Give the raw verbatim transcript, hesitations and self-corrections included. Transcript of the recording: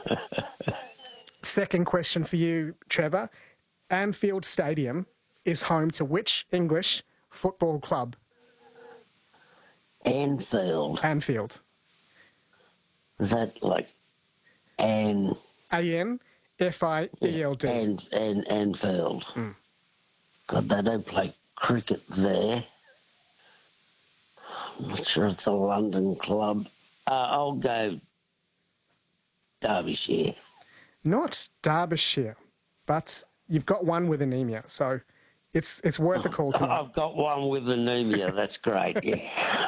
Second question for you, Trevor. Anfield Stadium is home to which English football club? Anfield. Anfield. Is that like An... A N F I E L D. An, An, Anfield. Mm. God, they don't play cricket there. I'm not sure it's a London club. Uh, I'll go Derbyshire. Not Derbyshire, but you've got one with anemia, so it's it's worth a call tonight. I've got one with anemia. That's great, yeah.